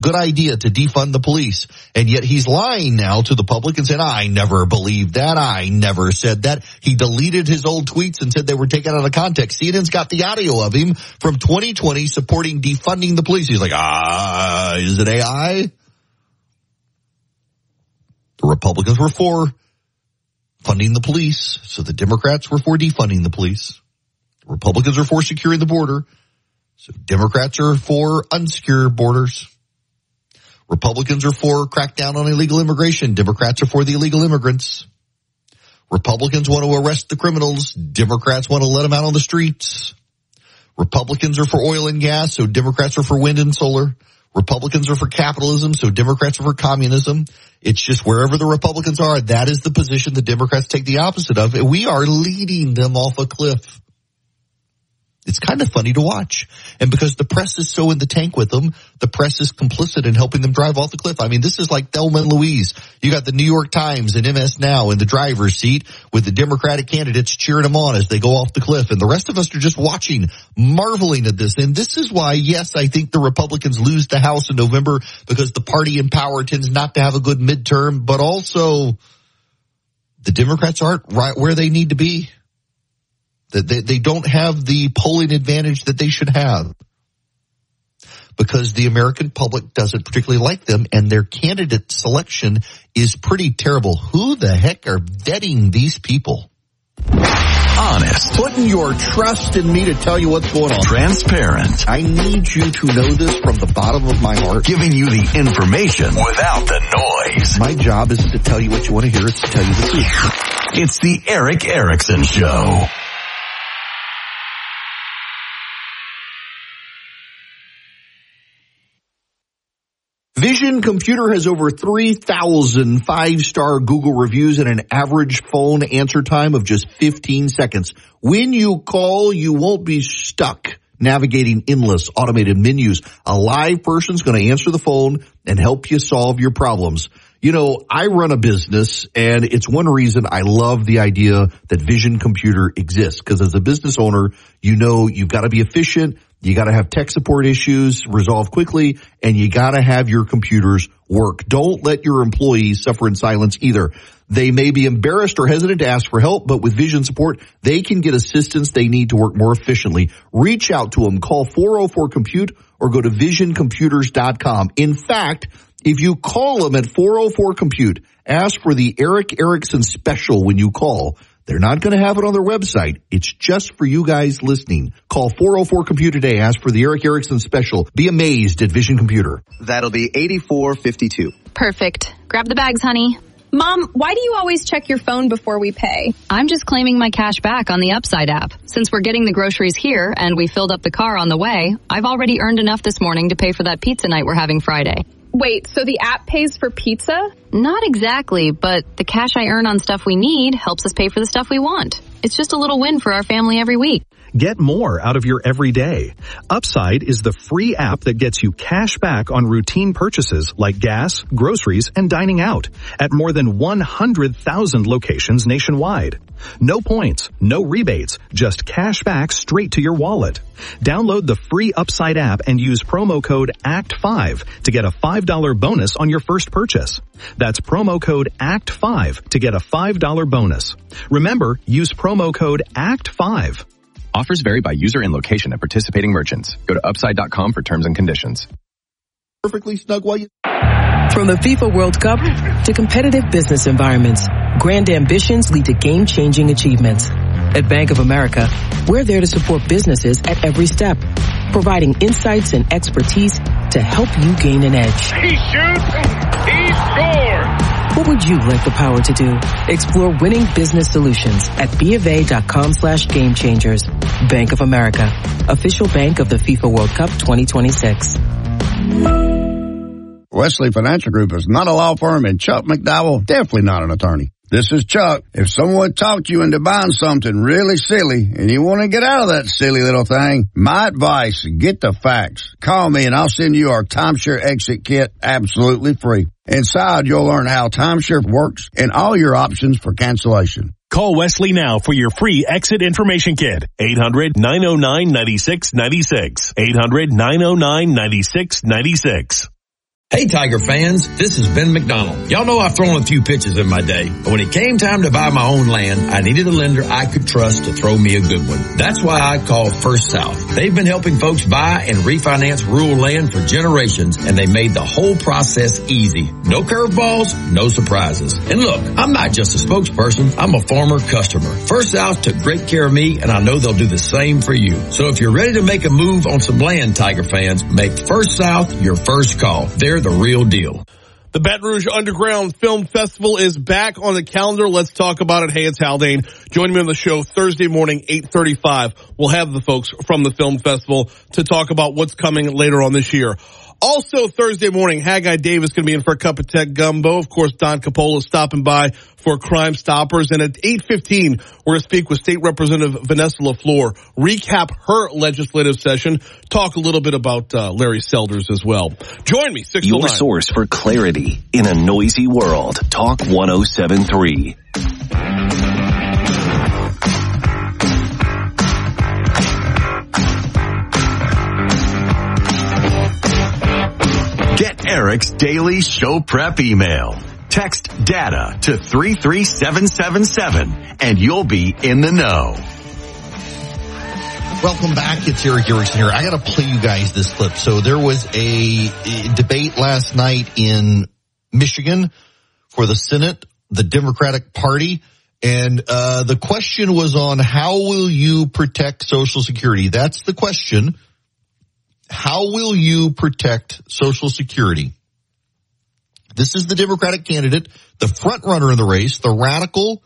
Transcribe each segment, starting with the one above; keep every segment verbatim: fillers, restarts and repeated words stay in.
good idea to defund the police. And yet he's lying now to the public and saying, I never believed that. I never said that. He deleted his old tweets and said they were taken out of context. C N N's got the audio of him from twenty twenty supporting defunding the police. He's like, ah, is it A I? The Republicans were for funding the police, so the Democrats were for defunding the police. The Republicans are for securing the border, so Democrats are for unsecure borders. Republicans are for crackdown on illegal immigration. Democrats are for the illegal immigrants. Republicans want to arrest the criminals. Democrats want to let them out on the streets. Republicans are for oil and gas, so Democrats are for wind and solar. Republicans are for capitalism, so Democrats are for communism. It's just wherever the Republicans are, that is the position the Democrats take the opposite of. And we are leading them off a cliff. It's kind of funny to watch. And because the press is so in the tank with them, the press is complicit in helping them drive off the cliff. I mean, this is like Thelma and Louise. You got the New York Times and M S Now in the driver's seat with the Democratic candidates cheering them on as they go off the cliff. And the rest of us are just watching, marveling at this. And this is why, yes, I think the Republicans lose the House in November because the party in power tends not to have a good midterm, but also the Democrats aren't right where they need to be. That they, they don't have the polling advantage that they should have because the American public doesn't particularly like them and their candidate selection is pretty terrible. Who the heck are vetting these people? Honest. Putting your trust in me to tell you what's going on. Transparent. I need you to know this from the bottom of my heart. Giving you the information without the noise. My job isn't to tell you what you want to hear, it's to tell you the truth. It's the Erick Erickson Show. Vision Computer has over three thousand five-star Google reviews and an average phone answer time of just fifteen seconds. When you call, you won't be stuck navigating endless automated menus. A live person's going to answer the phone and help you solve your problems. You know, I run a business, and it's one reason I love the idea that Vision Computer exists, because as a business owner, you know you've got to be efficient. You got to have tech support issues resolved quickly, and you got to have your computers work. Don't let your employees suffer in silence either. They may be embarrassed or hesitant to ask for help, but with Vision support, they can get assistance they need to work more efficiently. Reach out to them. Call four oh four compute or go to vision computers dot com. In fact, if you call them at four oh four compute, ask for the Erick Erickson special when you call. They're not going to have it on their website. It's just for you guys listening. Call four oh four compute today. Ask for the Erick Erickson special. Be amazed at Vision Computer. That'll be eighty-four fifty-two. Perfect. Grab the bags, honey. Mom, why do you always check your phone before we pay? I'm just claiming my cash back on the Upside app. Since we're getting the groceries here and we filled up the car on the way, I've already earned enough this morning to pay for that pizza night we're having Friday. Wait, so the app pays for pizza? Not exactly, but the cash I earn on stuff we need helps us pay for the stuff we want. It's just a little win for our family every week. Get more out of your everyday. Upside is the free app that gets you cash back on routine purchases like gas, groceries, and dining out at more than one hundred thousand locations nationwide. No points, no rebates, just cash back straight to your wallet. Download the free Upside app and use promo code A C T five to get a five dollars bonus on your first purchase. That's promo code A C T five to get a five dollars bonus. Remember, use promo code A C T five. Offers vary by user and location at participating merchants. Go to upside dot com for terms and conditions. Perfectly snug while you... From the FIFA World Cup to competitive business environments, grand ambitions lead to game-changing achievements. At Bank of America, we're there to support businesses at every step, providing insights and expertise to help you gain an edge. He shoots, he scores! What would you like the power to do? Explore winning business solutions at BofA.com slash game changers. Bank of America, official bank of the FIFA World Cup twenty twenty-six. Wesley Financial Group is not a law firm, and Chuck McDowell, definitely not an attorney. This is Chuck. If someone talked you into buying something really silly and you want to get out of that silly little thing, my advice, get the facts. Call me and I'll send you our timeshare exit kit absolutely free. Inside, you'll learn how timeshare works and all your options for cancellation. Call Wesley now for your free exit information kit. eight hundred nine oh nine nine six nine six. eight hundred nine oh nine nine six nine six. Hey Tiger fans, this is Ben McDonald. Y'all know I've thrown a few pitches in my day, but when it came time to buy my own land, I needed a lender I could trust to throw me a good one. That's why I called First South. They've been helping folks buy and refinance rural land for generations, and they made the whole process easy. No curveballs, no surprises. And look, I'm not just a spokesperson, I'm a former customer. First South took great care of me, and I know they'll do the same for you. So if you're ready to make a move on some land, Tiger fans, make First South your first call. They're the real deal. The Baton Rouge Underground Film Festival is back on the calendar. Let's talk about it. Hey, it's Haldane. Join me on the show Thursday morning, eight thirty-five. We'll have the folks from the film festival to talk about what's coming later on this year. Also Thursday morning, Haggai Davis going to be in for a cup of tech gumbo. Of course, Don Coppola stopping by for Crime Stoppers. And at eight fifteen, we're going to speak with State Representative Vanessa LaFleur, recap her legislative session, talk a little bit about uh, Larry Selders as well. Join me, six oh nine. Your source for clarity in a noisy world. Talk one oh seven three. Get Eric's daily show prep email. Text data to three three seven seven seven and you'll be in the know. Welcome back. It's Eric Erickson here. I got to play you guys this clip. So there was a, a debate last night in Michigan for the Senate, the Democratic Party. And uh the question was on how will you protect Social Security? That's the question. How will you protect Social Security? This is the Democratic candidate, the front runner in the race, the radical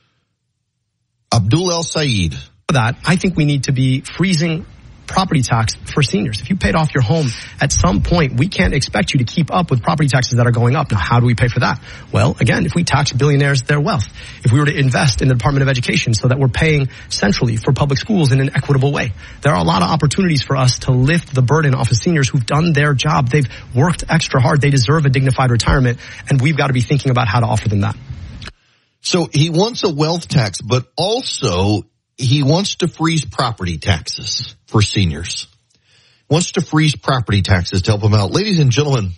Abdul El-Sayed. That I think we need to be freezing property tax for seniors. If you paid off your home at some point, we can't expect you to keep up with property taxes that are going up. Now, how do we pay for that? Well, again, if we tax billionaires their wealth, if we were to invest in the Department of Education so that we're paying centrally for public schools in an equitable way, there are a lot of opportunities for us to lift the burden off of seniors who've done their job. They've worked extra hard. They deserve a dignified retirement, and we've got to be thinking about how to offer them that. So he wants a wealth tax, but also he wants to freeze property taxes for seniors. Wants to freeze property taxes to help them out. Ladies and gentlemen,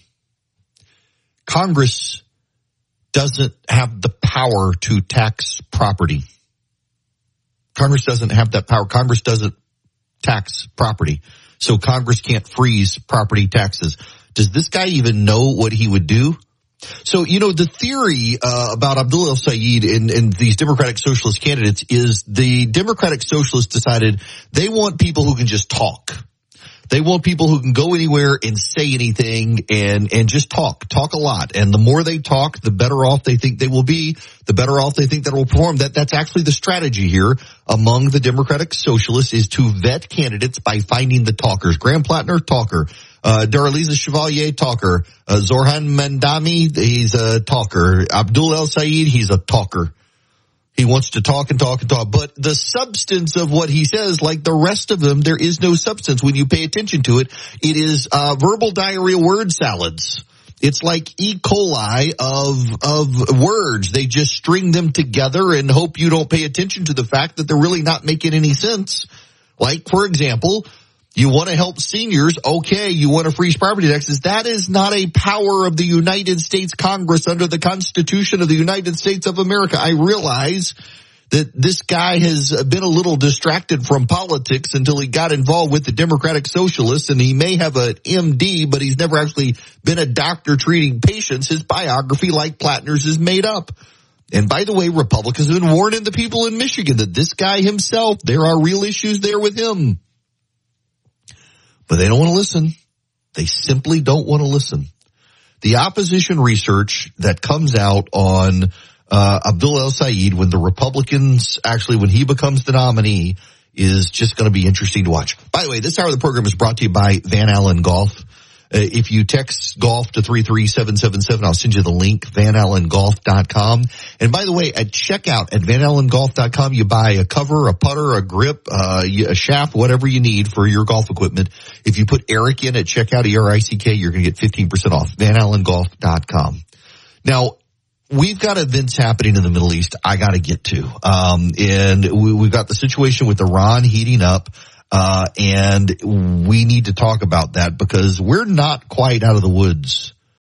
Congress doesn't have the power to tax property. Congress doesn't have that power. Congress doesn't tax property. So Congress can't freeze property taxes. Does this guy even know what he would do? So, you know, the theory uh, about Abdul El-Sayed and, and these Democratic Socialist candidates is the Democratic Socialists decided they want people who can just talk. They want people who can go anywhere and say anything and, and just talk, talk a lot. And the more they talk, the better off they think they will be, the better off they think that will perform. That, that's actually the strategy here among the Democratic Socialists is to vet candidates by finding the talkers. Graham Plattner, talker. Uh, Daraliza Chevalier, talker. Uh, Zorhan Mandami, he's a talker. Abdul El-Sayed, he's a talker. He wants to talk and talk and talk. But the substance of what he says, like the rest of them, there is no substance. When you pay attention to it, it is uh verbal diarrhea word salads. It's like E. coli of of words. They just string them together and hope you don't pay attention to the fact that they're really not making any sense. Like, for example, you want to help seniors. Okay, you want to freeze property taxes. That is not a power of the United States Congress under the Constitution of the United States of America. I realize that this guy has been a little distracted from politics until he got involved with the Democratic Socialists, and he may have an M D, but he's never actually been a doctor treating patients. His biography, like Plattner's, is made up. And by the way, Republicans have been warning the people in Michigan that this guy himself, there are real issues there with him. But they don't want to listen. They simply don't want to listen. The opposition research that comes out on uh Abdul El-Sayed when the Republicans, actually when he becomes the nominee, is just going to be interesting to watch. By the way, this hour of the program is brought to you by Van Allen Golf. Uh, if you text golf to three three seven seven seven, I'll send you the link, van allen golf dot com. And by the way, at checkout at van allen golf dot com, you buy a cover, a putter, a grip, uh, a shaft, whatever you need for your golf equipment. If you put Eric in at checkout, E R I C K, you're going to get fifteen percent off, van allen golf dot com. Now, we've got events happening in the Middle East I got to get to. Um, and we, we've got the situation with Iran heating up. Uh, and we need to talk about that because we're not quite out of the woods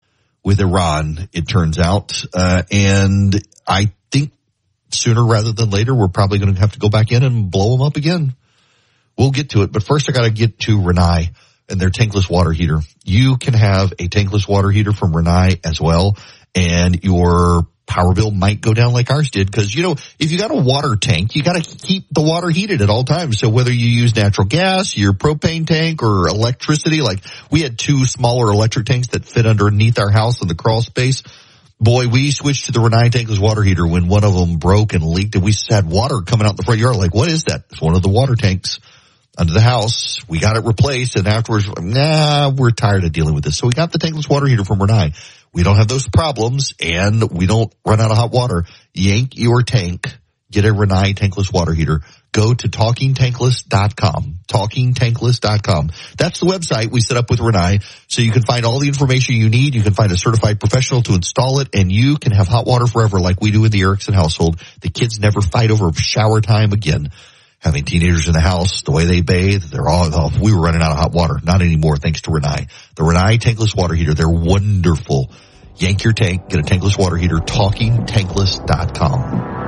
with Iran, it turns out. Uh, and I think sooner rather than later, we're probably going to have to go back in and blow them up again. We'll get to it. But first, I got to get to Rinnai and their tankless water heater. You can have a tankless water heater from Rinnai as well, and your power bill might go down like ours did, because, you know, if you got a water tank, you got to keep the water heated at all times. So whether you use natural gas, your propane tank, or electricity, like we had two smaller electric tanks that fit underneath our house in the crawl space. Boy, we switched to the Rinnai tankless water heater when one of them broke and leaked, and we had water coming out the front yard. Like, what is that? It's one of the water tanks under the house. We got it replaced, and afterwards, nah, we're tired of dealing with this. So we got the tankless water heater from Rinnai. We don't have those problems, and we don't run out of hot water. Yank your tank. Get a Rinnai tankless water heater. Go to talking tankless dot com. talking tankless dot com. That's the website we set up with Rinnai, so you can find all the information you need. You can find a certified professional to install it, and you can have hot water forever like we do in the Erickson household. The kids never fight over shower time again. Having teenagers in the house, the way they bathe, they're all, oh, we were running out of hot water. Not anymore, thanks to Rinnai. The Rinnai tankless water heater, they're wonderful. Yank your tank, get a tankless water heater, talking tankless dot com.